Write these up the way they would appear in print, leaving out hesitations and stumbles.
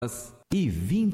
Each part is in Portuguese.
e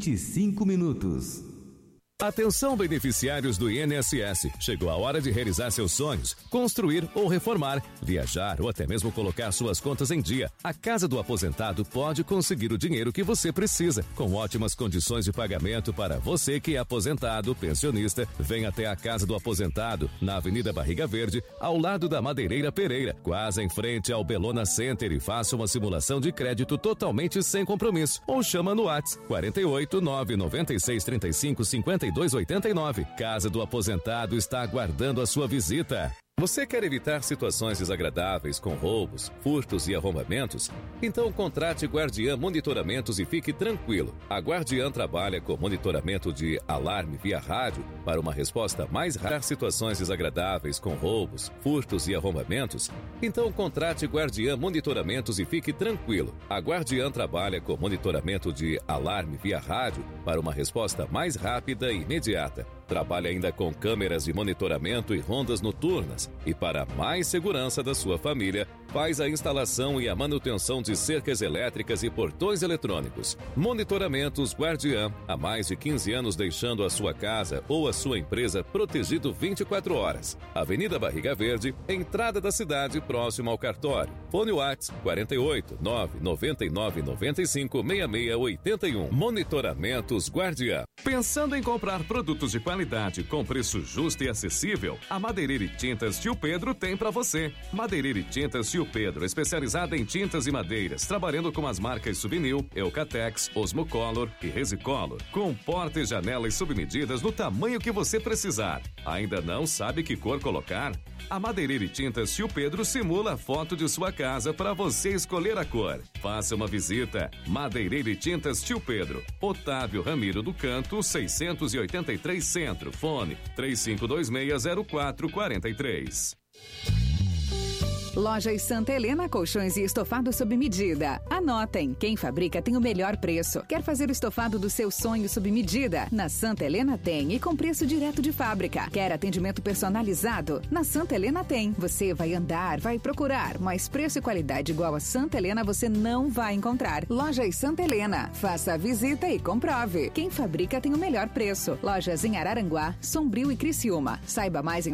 25 minutos. Atenção, beneficiários do INSS. Chegou a hora de realizar seus sonhos, construir ou reformar, viajar ou até mesmo colocar suas contas em dia. A Casa do Aposentado pode conseguir o dinheiro que você precisa, com ótimas condições de pagamento para você que é aposentado, pensionista. Venha até a Casa do Aposentado, na Avenida Barriga Verde, ao lado da Madeireira Pereira, quase em frente ao Belona Center, e faça uma simulação de crédito totalmente sem compromisso. Ou chama no WhatsApp 48 996 35 52 289. Casa do Aposentado está aguardando a sua visita. Você quer evitar situações desagradáveis com roubos, furtos e arrombamentos? Então contrate Guardiã Monitoramentos e fique tranquilo. A Guardiã trabalha com monitoramento de alarme via rádio para uma resposta mais rápida. Situações desagradáveis com roubos, furtos e arrombamentos? Então contrate Guardiã Monitoramentos e fique tranquilo. A Guardiã trabalha com monitoramento de alarme via rádio para uma resposta mais rápida e imediata. Trabalha ainda com câmeras de monitoramento e rondas noturnas. E para mais segurança da sua família, faz a instalação e a manutenção de cercas elétricas e portões eletrônicos. Monitoramentos Guardiã, há mais de 15 anos deixando a sua casa ou a sua empresa protegido 24 horas. Avenida Barriga Verde, entrada da cidade, próximo ao cartório. Fone WhatsApp 48 999 95 6681. Monitoramentos Guardiã. Pensando em comprar produtos de qualidade com preço justo e acessível? A Madeireira e Tintas Tio Pedro tem para você. Madeireira e Tintas Tio Pedro, especializada em tintas e madeiras, trabalhando com as marcas Subnil, Eucatex, Osmocolor e Resicolor, com porta e janelas submedidas no tamanho que você precisar. Ainda não sabe que cor colocar? A Madeireira e Tintas Tio Pedro simula a foto de sua casa para você escolher a cor. Faça uma visita. Madeireira e Tintas Tio Pedro, Otávio Ramiro do Canto, 683 Centro. Fone 35260443. Lojas Santa Helena, colchões e estofado sob medida. Anotem, quem fabrica tem o melhor preço. Quer fazer o estofado do seu sonho sob medida? Na Santa Helena tem, e com preço direto de fábrica. Quer atendimento personalizado? Na Santa Helena tem. Você vai andar, vai procurar, mas preço e qualidade igual a Santa Helena você não vai encontrar. Lojas Santa Helena, faça a visita e comprove. Quem fabrica tem o melhor preço. Lojas em Araranguá, Sombrio e Criciúma. Saiba mais em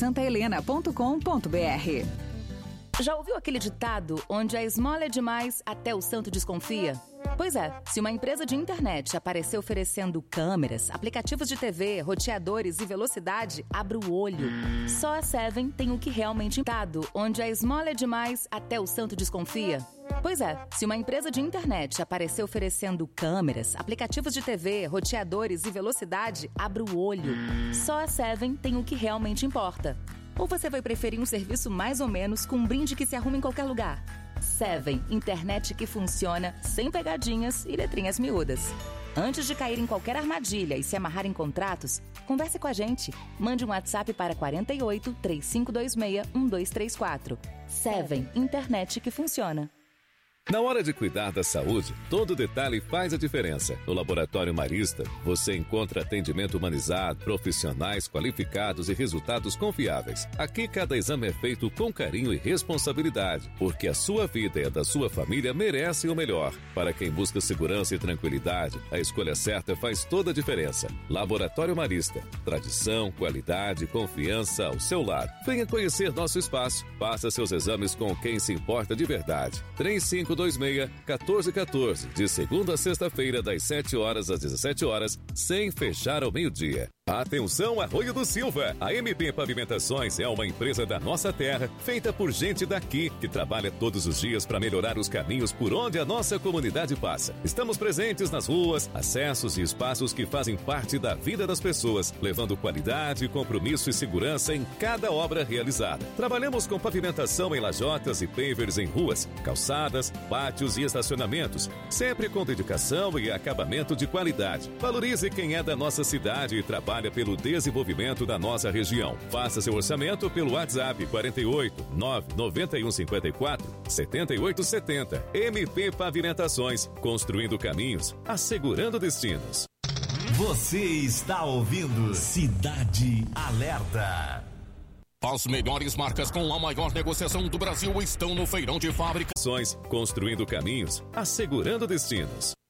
lojassantahelena.com.br. Já ouviu aquele ditado, onde a esmola é demais, até o santo desconfia? Pois é, se uma empresa de internet aparecer oferecendo câmeras, aplicativos de TV, roteadores e velocidade, abra o olho. Só a Seven tem o que realmente ditado, onde a esmola é demais, até o santo desconfia. Pois é, se uma empresa de internet aparecer oferecendo câmeras, aplicativos de TV, roteadores e velocidade, abra o olho. Só a Seven tem o que realmente importa. Ou você vai preferir um serviço mais ou menos com um brinde que se arruma em qualquer lugar? Seven, internet que funciona, sem pegadinhas e letrinhas miúdas. Antes de cair em qualquer armadilha e se amarrar em contratos, converse com a gente. Mande um WhatsApp para 48 3526 1234. Seven, internet que funciona. Na hora de cuidar da saúde, todo detalhe faz a diferença. No Laboratório Marista, você encontra atendimento humanizado, profissionais qualificados e resultados confiáveis. Aqui, cada exame é feito com carinho e responsabilidade, porque a sua vida e a da sua família merecem o melhor. Para quem busca segurança e tranquilidade, a escolha certa faz toda a diferença. Laboratório Marista. Tradição, qualidade e confiança ao seu lado. Venha conhecer nosso espaço. Faça seus exames com quem se importa de verdade. 3526-1414, de segunda a sexta-feira, das 7 horas às 17 horas, sem fechar ao meio-dia. Atenção, Arroio do Silva! A MP Pavimentações é uma empresa da nossa terra, feita por gente daqui, que trabalha todos os dias para melhorar os caminhos por onde a nossa comunidade passa. Estamos presentes nas ruas, acessos e espaços que fazem parte da vida das pessoas, levando qualidade, compromisso e segurança em cada obra realizada. Trabalhamos com pavimentação em lajotas e pavers em ruas, calçadas, pátios e estacionamentos, sempre com dedicação e acabamento de qualidade. Valorize quem é da nossa cidade e trabalha pelo desenvolvimento da nossa região. Faça seu orçamento pelo WhatsApp 48 991 54 7870. MP Pavimentações, construindo caminhos, assegurando destinos. Você está ouvindo Cidade Alerta. As melhores marcas com a maior negociação do Brasil estão no Feirão de Fabricações, construindo caminhos, assegurando destinos.